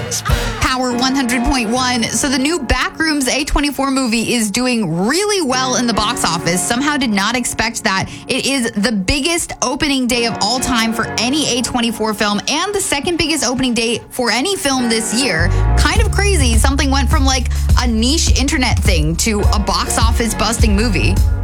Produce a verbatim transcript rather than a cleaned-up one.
Power one hundred point one. So the new Backrooms A twenty-four movie is doing really well in the box office. Somehow did not expect that. It is the biggest opening day of all time for any A twenty-four film and the second biggest opening day for any film this year. Kind of crazy. Something went from like a niche internet thing to a box office busting movie.